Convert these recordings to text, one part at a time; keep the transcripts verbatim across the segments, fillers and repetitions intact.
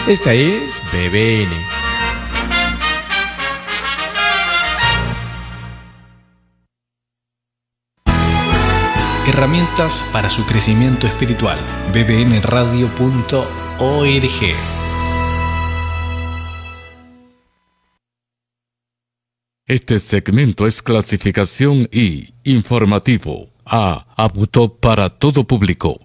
Esta es B B N. Herramientas para su crecimiento espiritual. b b n radio punto org. Este segmento es clasificación I, informativo. A, apto para todo público.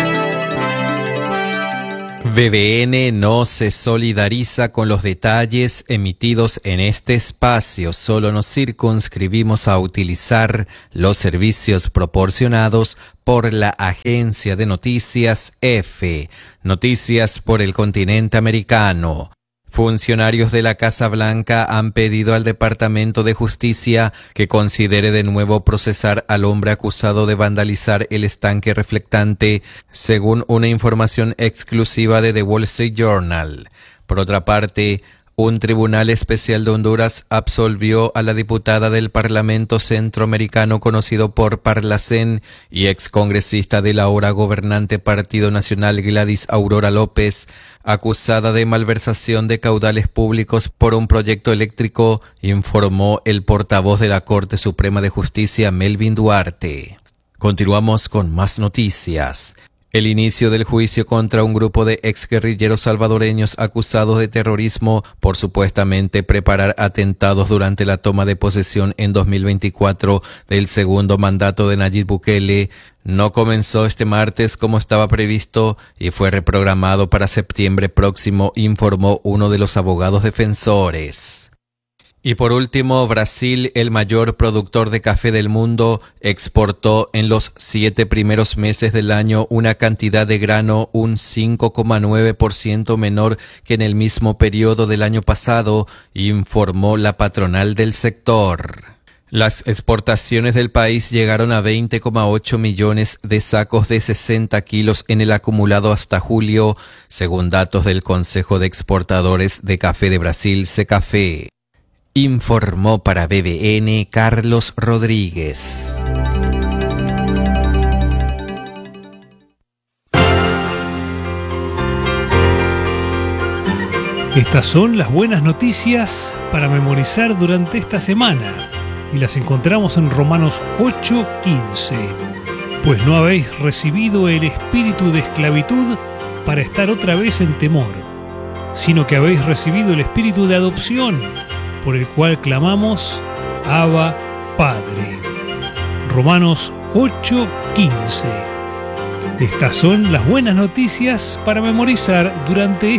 B B N no se solidariza con los detalles emitidos en este espacio. Solo nos circunscribimos a utilizar los servicios proporcionados por la agencia de noticias EFE, Noticias por el Continente Americano. Funcionarios de la Casa Blanca han pedido al Departamento de Justicia que considere de nuevo procesar al hombre acusado de vandalizar el estanque reflectante, según una información exclusiva de The Wall Street Journal. Por otra parte, un tribunal especial de Honduras absolvió a la diputada del Parlamento Centroamericano conocido por Parlacén y excongresista del ahora gobernante Partido Nacional Gladys Aurora López, acusada de malversación de caudales públicos por un proyecto eléctrico, informó el portavoz de la Corte Suprema de Justicia, Melvin Duarte. Continuamos con más noticias. El inicio del juicio contra un grupo de exguerrilleros salvadoreños acusados de terrorismo por supuestamente preparar atentados durante la toma de posesión en dos mil veinticuatro del segundo mandato de Nayib Bukele no comenzó este martes como estaba previsto y fue reprogramado para septiembre próximo, informó uno de los abogados defensores. Y por último, Brasil, el mayor productor de café del mundo, exportó en los siete primeros meses del año una cantidad de grano un cinco coma nueve por ciento menor que en el mismo periodo del año pasado, informó la patronal del sector. Las exportaciones del país llegaron a veinte coma ocho millones de sacos de sesenta kilos en el acumulado hasta julio, según datos del Consejo de Exportadores de Café de Brasil, Secafé. Informó para B B N Carlos Rodríguez. Estas son las buenas noticias para memorizar durante esta semana y las encontramos en Romanos ocho quince. Pues no habéis recibido el espíritu de esclavitud para estar otra vez en temor, sino que habéis recibido el espíritu de adopción, por el cual clamamos, Abba, Padre. Romanos ocho quince. Estas son las buenas noticias para memorizar durante